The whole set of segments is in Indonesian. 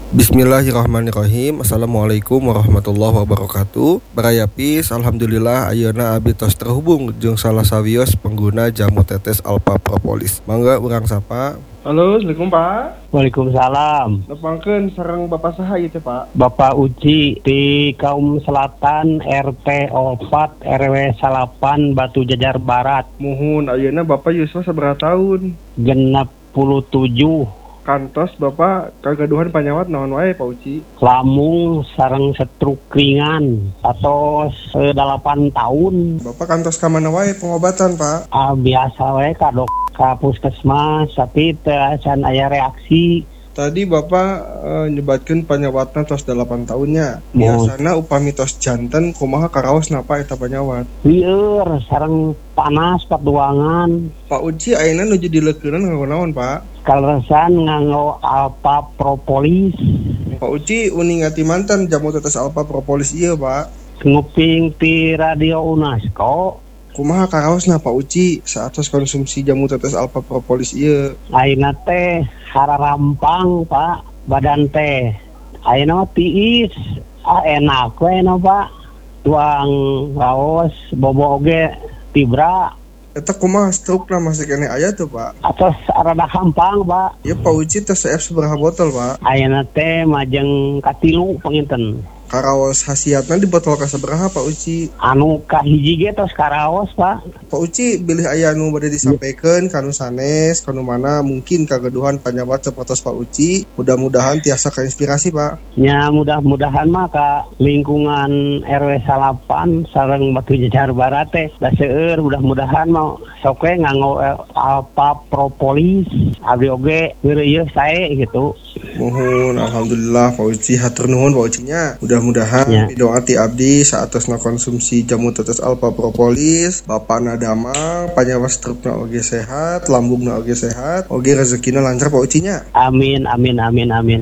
Bismillahirrahmanirrahim. Assalamualaikum warahmatullahi wabarakatuh. Barayapis, alhamdulillah ayeuna abdi tos terhubung jeung salah sawios pengguna jamu tetes Alpha Propolis. Mangga urang sapa. Halo, Assalamualaikum Pak. Waalaikumsalam. Nepangkeun sareng Bapak saha ieu teh Pak? Bapak Uci di Kaum Selatan RT 4 RW 8 Batu Jajar Barat. Muhun ayeuna Bapak yuswa sabaraha taun? 67. Kantos Bapak kagaduhan panyawat naon wae Pak Uci? Lambung sareng stroke ringan atau 8 tahun. Bapak kantos ka mana wae pengobatan Pak? Biasa wae ka puskesmas tapi teu can aya reaksi. Tadi Bapak nyebatkeun panyawatna tos 8 tahunnya. Biasana upami tos janten kumaha karaos napa eta panyawat? Lieur sareng panas patuangan. Pak Uci ayeuna nuju dileukeurna nganggo naon Pak? Kaleresan nganggo Alpha Propolis. Pak Uci uningati mantan jamu tetes Alpha Propolis ieu Pak. Nguping ti radio UNESCO. Kumaha karaosna Pak Uci saatos konsumsi jamu tetes Alpha Propolis ieu? Ayeuna teh hararampang Pak, badan teh ayeuna tiis, enak we no Pak. Tuang raos bobo oge tibra. Eta kumaha stroke-na masih kene aya tuh Pak? Atos rada gampang Pak. Ya Pak Uci teh CF sabaraha botol Pak? Ayeuna teh majeng katilu panginten. Karaos hasiatna di botol kasabaraha Pak Uci? Anu kahiji ge tos karaos Pak. Pak Uci bilih aya anu bade disampaikan kanu sanes, kanu mana mungkin kagaduhan panyawat sapertos Pak Uci. Mudah-mudahan tiasa kainspirasi Pak. Ya mudah-mudahan mah ka lingkungan RW 8 sareng Batu Jajar Barat teh da seueur mudah-mudahan mah sok we nganggo Alpha Propolis. Abdi oge geureuh sae gitu. Muhun alhamdulillah Pak Uci, hatur nuhun Pak Ucinya. Mudah-mudahan doa ti abdi saatosna konsumsi jamu tetes Alpha Propolis, bapakna damang, panyawat strukna oge sehat, lambungna oge sehat, oge rezekina lancar Pak Ucinya. Amin amin amin amin.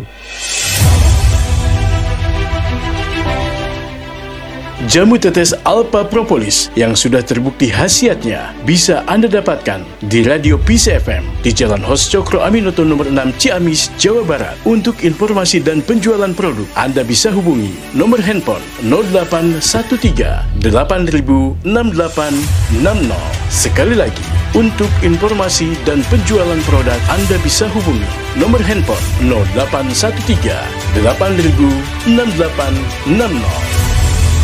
Jamu tetes Alpha Propolis yang sudah terbukti khasiatnya bisa Anda dapatkan di Radio Peace FM di Jalan Hos Cokro Aminoto nomor 6 Ciamis, Jawa Barat. Untuk informasi dan penjualan produk, Anda bisa hubungi nomor handphone 0813 8000 6860. Sekali lagi, untuk informasi dan penjualan produk, Anda bisa hubungi nomor handphone 0813 8000 6860.